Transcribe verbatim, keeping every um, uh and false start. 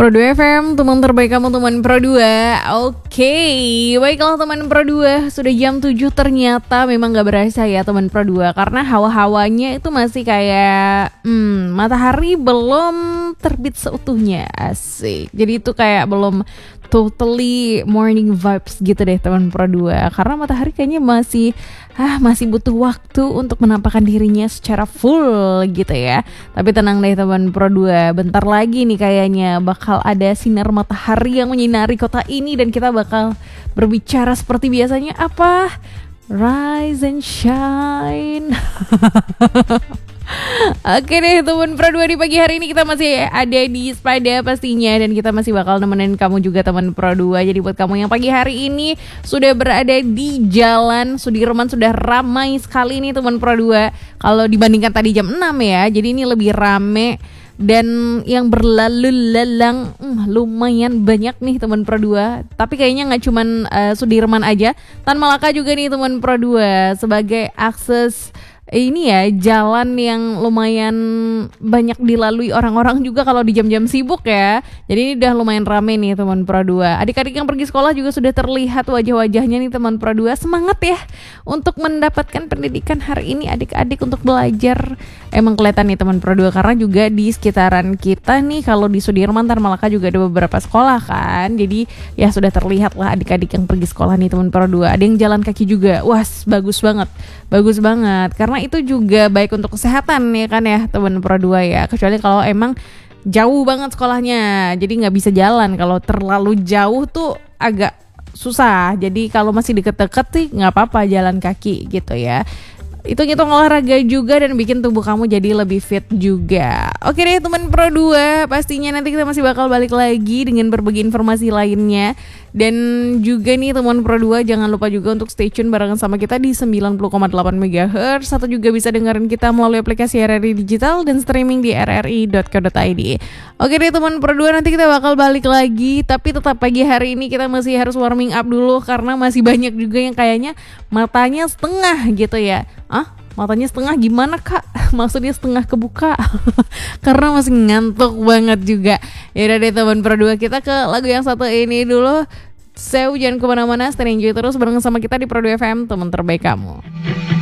Pro dua F M, teman terbaik kamu, teman Pro dua. Oke, baiklah teman Pro dua. Sudah jam tujuh ternyata memang gak berasa ya teman Pro dua. Karena hawa-hawanya itu masih kayak hmm, matahari belum terbit seutuhnya. Asik. Jadi itu kayak belum totally morning vibes gitu deh teman Pro dua. Karena matahari kayaknya masih ah masih butuh waktu untuk menampakkan dirinya secara full gitu ya. Tapi tenang deh teman Pro dua, bentar lagi nih kayaknya bakal ada sinar matahari yang menyinari kota ini dan kita bakal berbicara seperti biasanya, apa? Rise and shine. Oke deh teman Pro dua, di pagi hari ini kita masih ada di Spada pastinya, dan kita masih bakal nemenin kamu juga teman Pro dua. Jadi buat kamu yang pagi hari ini sudah berada di Jalan Sudirman, sudah ramai sekali nih teman Pro dua. Kalau dibandingkan tadi jam enam ya, jadi ini lebih rame. Dan yang berlalu lalang hmm, lumayan banyak nih teman Pro dua. Tapi kayaknya gak cuman uh, Sudirman aja, Tan Malaka juga nih teman Pro dua sebagai akses ini ya, jalan yang lumayan banyak dilalui orang-orang juga kalau di jam-jam sibuk ya. Jadi ini udah lumayan rame nih teman Pro dua. Adik-adik yang pergi sekolah juga sudah terlihat wajah-wajahnya nih teman Pro dua. Semangat ya untuk mendapatkan pendidikan hari ini adik-adik untuk belajar. Emang kelihatan nih teman Pro dua, karena juga di sekitaran kita nih, kalau di Sudirman, Tan Malaka juga ada beberapa sekolah kan. Jadi ya sudah terlihat lah adik-adik yang pergi sekolah nih teman Pro dua. Ada yang jalan kaki juga. Wah, bagus banget. Bagus banget. Karena itu juga baik untuk kesehatan ya kan ya teman Pro dua ya. Kecuali kalau emang jauh banget sekolahnya, jadi nggak bisa jalan. Kalau terlalu jauh tuh agak susah. Jadi kalau masih deket-deket sih nggak apa-apa jalan kaki gitu ya. Hitung-hitung olahraga juga dan bikin tubuh kamu jadi lebih fit juga. Oke deh teman Pro dua, pastinya nanti kita masih bakal balik lagi dengan berbagi informasi lainnya. Dan juga nih teman Pro dua, jangan lupa juga untuk stay tune barengan sama kita di sembilan puluh koma delapan megahertz. Atau juga bisa dengerin kita melalui aplikasi R R I Digital dan streaming di r r i dot co dot i d. Oke deh teman Pro dua, nanti kita bakal balik lagi. Tapi tetap pagi hari ini kita masih harus warming up dulu, karena masih banyak juga yang kayaknya matanya setengah gitu ya. Ah, matanya setengah gimana kak? Maksudnya setengah kebuka. Karena masih ngantuk banget juga. Yaudah deh teman Pro dua, kita ke lagu yang satu ini dulu. So, jangan kemana-mana, stay enjoy terus bareng sama kita di Pro dua F M, teman terbaik kamu.